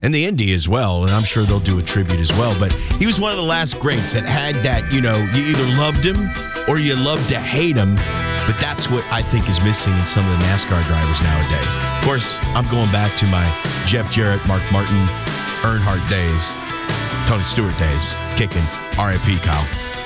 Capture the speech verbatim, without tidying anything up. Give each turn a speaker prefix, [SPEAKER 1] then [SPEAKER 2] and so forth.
[SPEAKER 1] And the Indy as well, and I'm sure they'll do a tribute as well. But he was one of the last greats that had that, you know, you either loved him or you loved to hate him. But that's what I think is missing in some of the NASCAR drivers nowadays. Of course, I'm going back to my Jeff Jarrett, Mark Martin, Earnhardt days, Tony Stewart days, kicking. R I P Kyle.